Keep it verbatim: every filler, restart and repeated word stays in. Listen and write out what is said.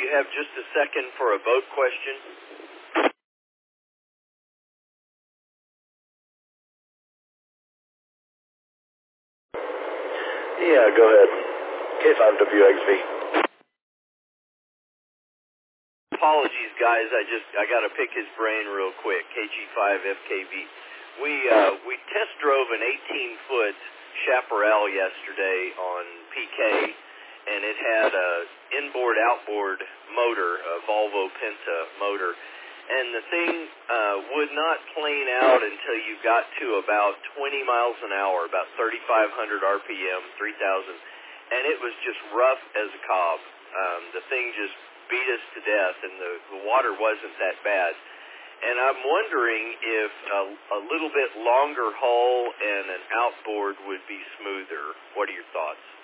you have just a second for a boat question? Yeah, go ahead. K five W X V. Apologies, guys. I just I got to pick his brain real quick. K G five F K V. We uh, we test drove an eighteen foot Chaparral yesterday on P K, and it had a inboard-outboard motor, a Volvo Penta motor, and the thing uh, would not plane out until you got to about twenty miles an hour, about thirty-five hundred R P M, three thousand, and it was just rough as a cob. Um, the thing just beat us to death, and the, the water wasn't that bad. And I'm wondering if a, a little bit longer hull and an outboard would be smoother. What are your thoughts?